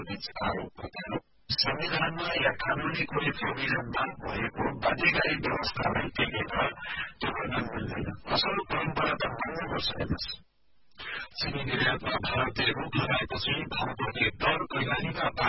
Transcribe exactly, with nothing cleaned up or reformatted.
बीच आरोप प्रत्यारोप संविधानमा या कानूनी कुनै प्रोभिजनमा भएको बाध्यकारी व्यवस्थालाई टेकेर त्यो गर्न मिल्दैन। असल परम्परा त मान्नुपर्छ हेर्नुहोस्। चिनी निर्यातमा भारतले रोक लगाएपछि भारतले दर कैलालीका